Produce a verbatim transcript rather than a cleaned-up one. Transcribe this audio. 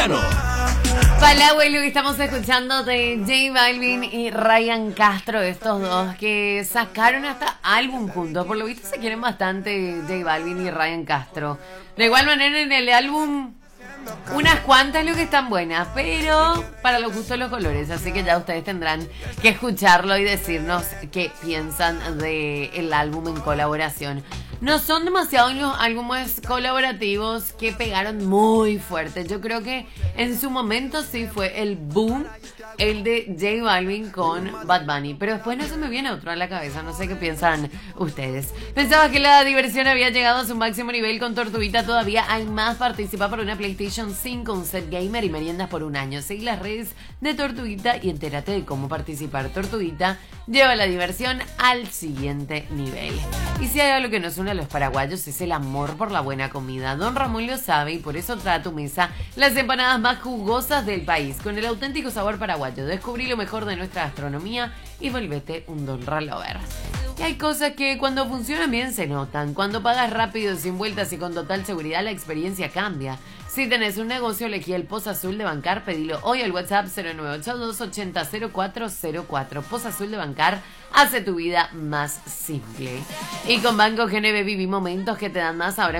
Palagua es lo que estamos escuchando de J Balvin y Ryan Castro, estos dos que sacaron hasta álbum juntos. Por lo visto se quieren bastante J Balvin y Ryan Castro. De igual manera en el álbum unas cuantas lo que están buenas, pero para los gustos los colores, así que ya ustedes tendrán que escucharlo y decirnos qué piensan del álbum en colaboración. No son demasiados los álbumes colaborativos que pegaron muy fuerte. Yo creo que en su momento sí fue el boom, el de J Balvin con Bad Bunny. Pero después no se me viene otro a la cabeza. No sé qué piensan ustedes. Pensaba que la diversión había llegado a su máximo nivel con Tortuguita. Todavía hay más. Participa por una PlayStation cinco, un set gamer y meriendas por un año. Seguí las redes de Tortuguita y entérate de cómo participar. Tortuguita lleva la diversión al siguiente nivel. Y si hay algo que nos une a los paraguayos es el amor por la buena comida. Don Ramón lo sabe y por eso trae a tu mesa las empanadas más jugosas del país con el auténtico sabor paraguayo. Descubrí lo mejor de nuestra gastronomía y volvete un Don Ralover. Y hay cosas que cuando funcionan bien se notan. Cuando pagas rápido, sin vueltas y con total seguridad, la experiencia cambia. Si tenés un negocio, elegí el Pozo Azul de Bancar. Pedilo hoy al WhatsApp cero nueve ocho dos ochenta cero cuatro cero cuatro. Pozo Azul de Bancar hace tu vida más simple. Y con Banco G N B viví momentos que te dan más ahora.